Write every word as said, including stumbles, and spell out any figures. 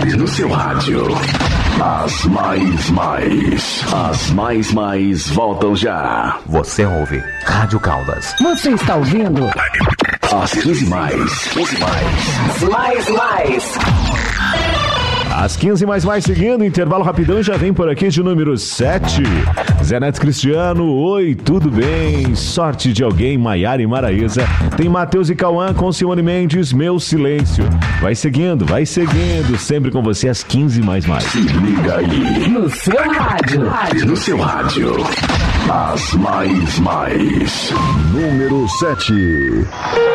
No seu rádio. As mais mais. As mais mais voltam já. Você ouve Rádio Caldas. Você está ouvindo? As quinze mais. quinze mais. As mais mais. Às quinze mais mais seguindo, intervalo rapidão, já vem por aqui de número sete. Zé Neto Cristiano, oi, tudo bem? Sorte de alguém, Maiara e Maraísa. Tem Matheus e Cauã com Simone Mendes, Meu Silêncio. Vai seguindo, vai seguindo, sempre com você às quinze mais mais. Se liga aí. No seu rádio. No seu rádio. As mais mais. Número sete.